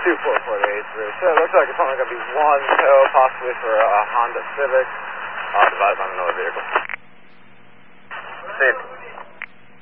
24483. So it looks like it's only going to be one tow, possibly for a Honda Civic, divided by another vehicle.